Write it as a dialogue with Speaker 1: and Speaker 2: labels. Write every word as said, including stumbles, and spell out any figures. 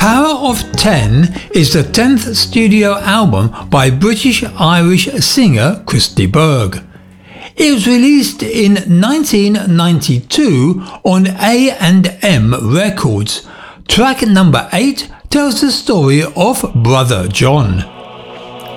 Speaker 1: Power of Ten is the tenth studio album by British-Irish singer Christy Berg. It was released in nineteen ninety-two on A and M Records. Track number eight tells the story of Brother John.